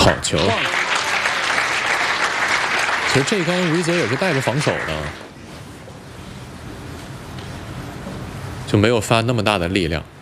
好球！其实这刚吕泽也是带着防守的，就没有发那么大的力量。